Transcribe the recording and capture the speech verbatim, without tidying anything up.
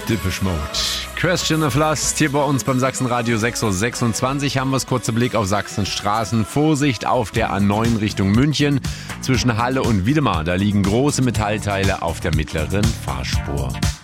Depeche Mode. Question of Lust hier bei uns beim Sachsenradio. Sechs Uhr sechsundzwanzig haben wir es. Kurzer Blick auf Sachsenstraßen. Vorsicht auf der A neun Richtung München. Zwischen Halle und Wiedemar, da liegen große Metallteile auf der mittleren Fahrspur.